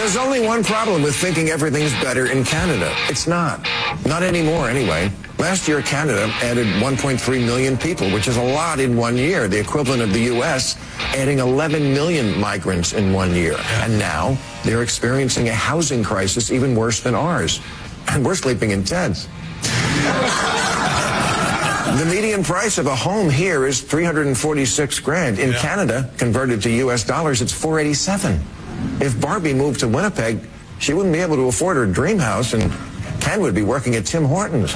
There's only one problem with thinking everything's better in Canada. It's not. Not anymore, anyway. Last year, Canada added 1.3 million people, which is a lot in 1 year, the equivalent of the U.S. adding 11 million migrants in 1 year. And now they're experiencing a housing crisis even worse than ours. And we're sleeping in tents. The median price of a home here is $346,000. In Canada, converted to U.S. dollars, it's $487,000. If Barbie moved to Winnipeg, she wouldn't be able to afford her dream house, and Ken would be working at Tim Hortons.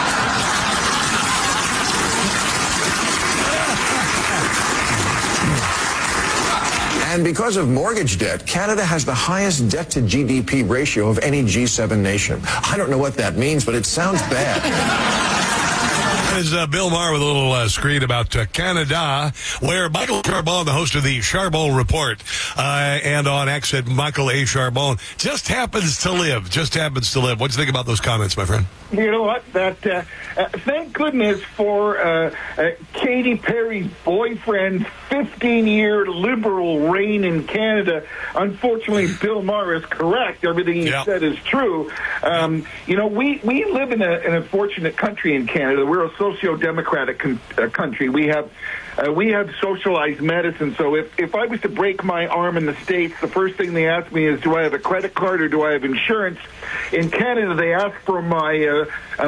And because of mortgage debt, Canada has the highest debt-to-GDP ratio of any G7 nation. I don't know what that means, but it sounds bad. Is Bill Maher with a little screen about Canada, where Michael Charbon, the host of the Charbon Report, and on X at Michael A. Charbon, just happens to live. What do you think about those comments, my friend? You know what? Thank goodness for Katy Perry's boyfriend's 15-year liberal reign in Canada. Unfortunately, Bill Maher is correct. Everything he said is true. You know, we live in a fortunate country in Canada. We're a socio-democratic country. We have socialized medicine. So if I was to break my arm in the States, the first thing they ask me is, do I have a credit card or do I have insurance? In Canada, they ask for my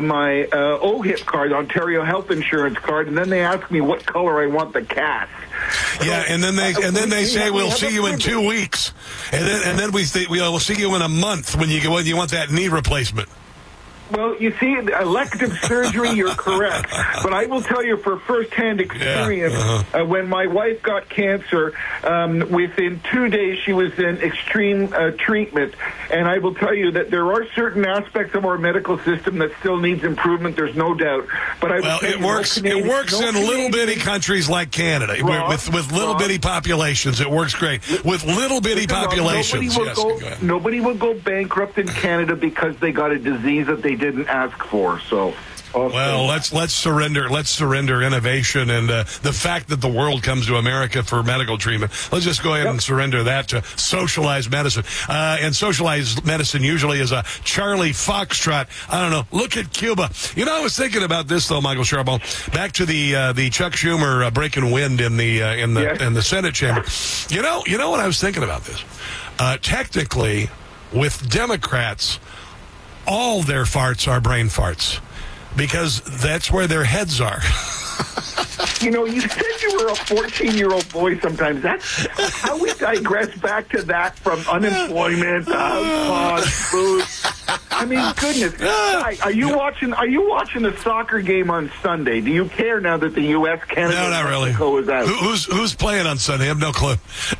OHIP card, Ontario Health Insurance card, and then they ask me what color I want the cast. Yeah, and then they say we'll see you in 2 weeks, and then we'll see you in a month when you want that knee replacement. Well, you see, elective surgery, you're correct. But I will tell you for first-hand experience, when my wife got cancer, within 2 days she was in extreme treatment. And I will tell you that there are certain aspects of our medical system that still needs improvement. There's no doubt. But it works in little bitty countries like Canada, with little bitty populations. It works great with little bitty populations. Nobody will go bankrupt in Canada because they got a disease that they didn't ask for. So well, let's surrender innovation and the fact that the world comes to America for medical treatment. Let's just go ahead and surrender that to socialized medicine. And socialized medicine usually is a Charlie Foxtrot. I don't know. Look at Cuba. You know, I was thinking about this though, Michael Charbon. Back to the Chuck Schumer breaking wind in the Senate chamber. You know what I was thinking about this. Technically, with Democrats, all their farts are brain farts because that's where their heads are. You know, you said you were a 14-year-old boy sometimes. That's how we digress back to that from unemployment, food. I mean, goodness. Are you watching the soccer game on Sunday? Do you care now that the U.S., Canada, no, not really. Mexico is out? Who's playing on Sunday? I have no clue.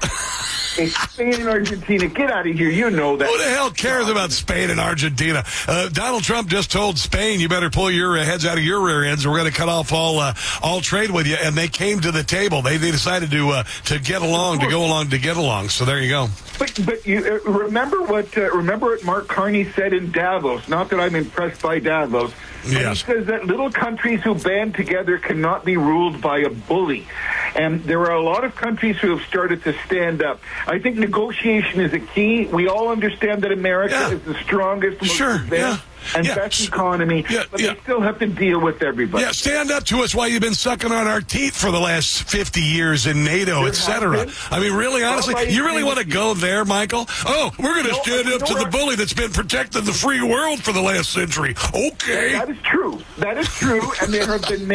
Spain and Argentina, get out of here. You know that. Who the hell cares about Spain and Argentina? Donald Trump just told Spain, you better pull your heads out of your rear ends. We're going to cut off all trade with you. And they came to the table. They decided to get along, to go along, to get along. So there you go. But you remember what Mark Carney said in Davos. Not that I'm impressed by Davos. Yes. He says that little countries who band together cannot be ruled by a bully. And there are a lot of countries who have started to stand up. I think negotiation is a key. We all understand that America is the strongest, most advanced, and best economy, but they still have to deal with everybody. Yeah, stand up to us while you've been sucking on our teeth for the last 50 years in NATO, etc. I mean, really, honestly, you really want to go there, Michael? Oh, we're going to stand up to the bully that's been protecting the free world for the last century. Okay. That is true. And there have been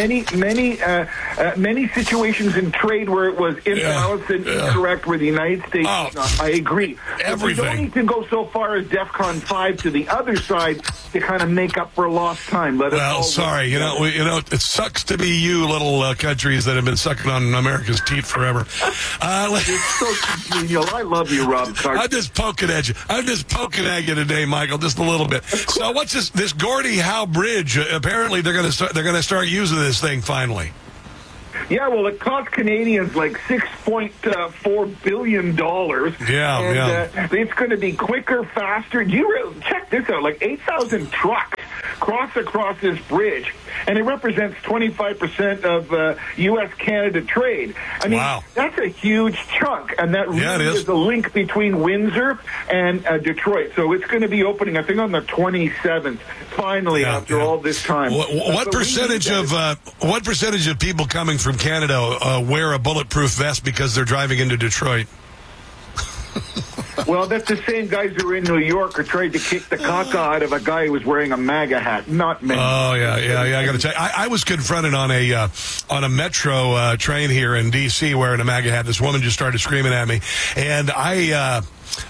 many situations in trade where it was imbalanced and incorrect where the United States I agree. Everything. We don't need to go so far as DEFCON 5 to the other side to kind of make up for lost time. Sorry, you know, it sucks to be you little countries that have been sucking on America's teeth forever. You're so congenial. I love you, Rob Carter. I'm just poking at you today, Michael, just a little bit. So what's this Gordie Howe Bridge? Apparently they're going to start using this thing finally. Yeah, well, it cost Canadians like $6.4 billion. Yeah. It's going to be quicker, faster. Check this out, like 8,000 trucks. cross across this bridge, and it represents 25% of U.S.-Canada trade. I mean, wow. That's a huge chunk, and that really is a link between Windsor and Detroit. So it's going to be opening, I think, on the 27th, finally, after all this time. What percentage of people coming from Canada wear a bulletproof vest because they're driving into Detroit? Well, that's the same guys who were in New York who tried to kick the caca out of a guy who was wearing a MAGA hat. Not many. Oh, yeah. I got to tell you, I was confronted on a metro train here in D.C. wearing a MAGA hat. This woman just started screaming at me, and I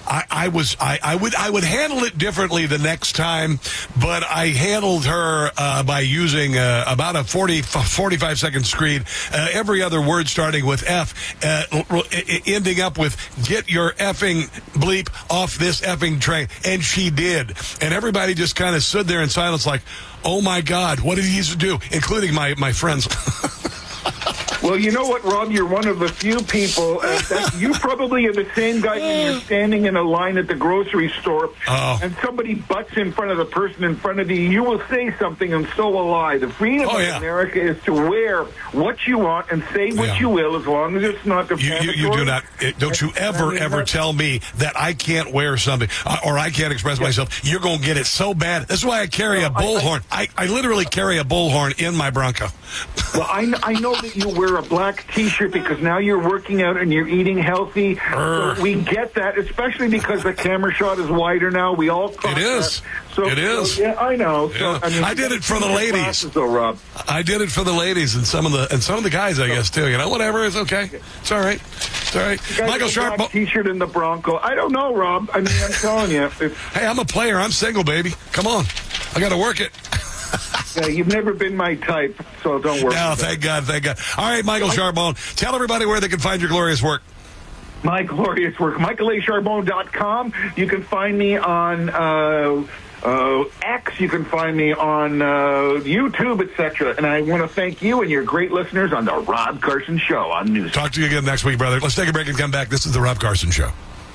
would handle it differently the next time, but I handled her by using about a 45-second screed, every other word starting with F, ending up with, get your effing bleep off this effing train. And she did. And everybody just kind of stood there in silence like, oh my God, what did he do? Including my friends. Well, you know what, Rob? You're one of the few people. You probably are the same guy when you're standing in a line at the grocery store and somebody butts in front of the person in front of you. You will say something, and so will I. The freedom of America is to wear what you want and say what you will, as long as it's not defamatory. You do not. Don't you ever tell me that I can't wear something or I can't express myself. You're going to get it so bad. That's why I carry a bullhorn. I literally carry a bullhorn in my Bronco. Well, I know that you wear a black T-shirt because now you're working out and you're eating healthy. So we get that, especially because the camera shot is wider now. We all caught it is. That. It is. So, yeah, I know. Yeah. So, I mean, I did it for the ladies. Glasses, though, Rob. I did it for the ladies and some of the guys, I guess, too. You know, whatever. It's okay. It's all right. It's all right. Michael Sharp. T-shirt in the Bronco. I don't know, Rob. I mean, I'm telling you. Hey, I'm a player. I'm single, baby. Come on. I got to work it. Yeah, you've never been my type, so don't worry. No, thank God. All right, Michael Charbonne, tell everybody where they can find your glorious work. My glorious work, michaelacharbonne.com. You can find me on X. You can find me on YouTube, etc. And I want to thank you and your great listeners on the Rob Carson Show on News. Talk to you again next week, brother. Let's take a break and come back. This is the Rob Carson Show.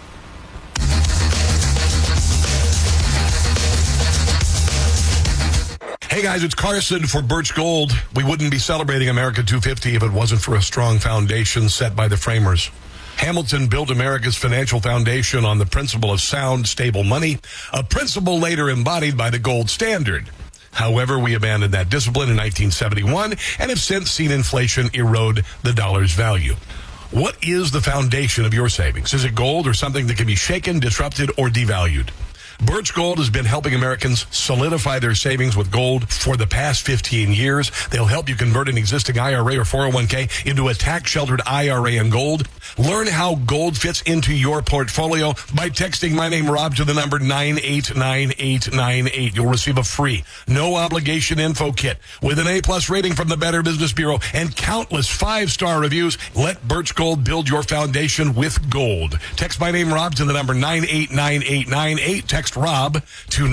Hey guys, it's Carson for Birch Gold. We wouldn't be celebrating America 250 if it wasn't for a strong foundation set by the framers. Hamilton built America's financial foundation on the principle of sound, stable money, a principle later embodied by the gold standard. However, we abandoned that discipline in 1971 and have since seen inflation erode the dollar's value. What is the foundation of your savings? Is it gold or something that can be shaken, disrupted, or devalued? Birch Gold has been helping Americans solidify their savings with gold for the past 15 years. They'll help you convert an existing IRA or 401k into a tax-sheltered IRA in gold. Learn how gold fits into your portfolio by texting my name, Rob, to the number 989898. You'll receive a free, no-obligation info kit with an A-plus rating from the Better Business Bureau and countless 5-star reviews. Let Birch Gold build your foundation with gold. Text my name, Rob, to the number 989898. Text Rob to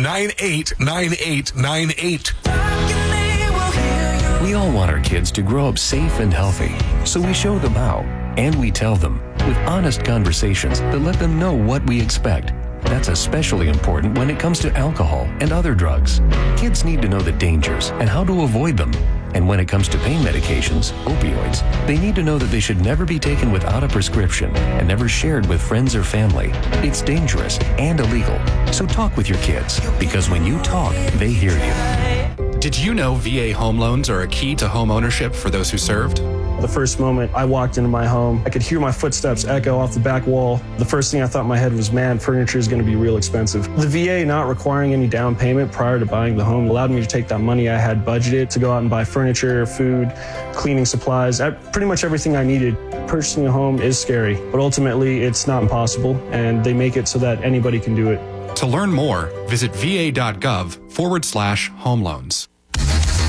989898. We all want our kids to grow up safe and healthy, so we show them how, and we tell them with honest conversations that let them know what we expect. That's especially important when it comes to alcohol and other drugs. Kids need to know the dangers and how to avoid them. And when it comes to pain medications, opioids, they need to know that they should never be taken without a prescription and never shared with friends or family. It's dangerous and illegal. So talk with your kids, because when you talk, they hear you. Did you know VA home loans are a key to home ownership for those who served? The first moment I walked into my home, I could hear my footsteps echo off the back wall. The first thing I thought in my head was, man, furniture is going to be real expensive. The VA not requiring any down payment prior to buying the home allowed me to take that money I had budgeted to go out and buy furniture, food, cleaning supplies, pretty much everything I needed. Purchasing a home is scary, but ultimately it's not impossible, and they make it so that anybody can do it. To learn more, visit va.gov/home loans.